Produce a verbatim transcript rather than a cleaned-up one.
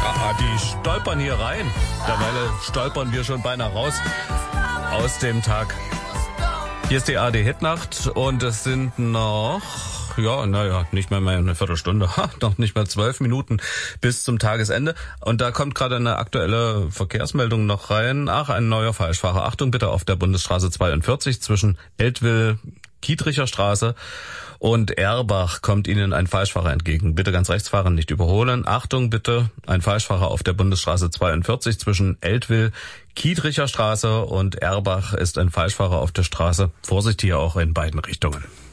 Ah, die stolpern hier rein. Derweil stolpern wir schon beinahe raus aus dem Tag. Hier ist die A R D-Hitnacht und es sind noch, ja, naja, nicht mehr, mehr eine Viertelstunde, ha, noch nicht mal zwölf Minuten bis zum Tagesende. Und da kommt gerade eine aktuelle Verkehrsmeldung noch rein. Ach, ein neuer Falschfahrer. Achtung bitte auf der Bundesstraße zweiundvierzig zwischen Eltville, Kietricher Straße und Erbach kommt Ihnen ein Falschfahrer entgegen. Bitte ganz rechts fahren, nicht überholen. Achtung bitte, ein Falschfahrer auf der Bundesstraße zweiundvierzig zwischen Eltville, Kietricher Straße und Erbach ist ein Falschfahrer auf der Straße. Vorsicht hier auch in beiden Richtungen.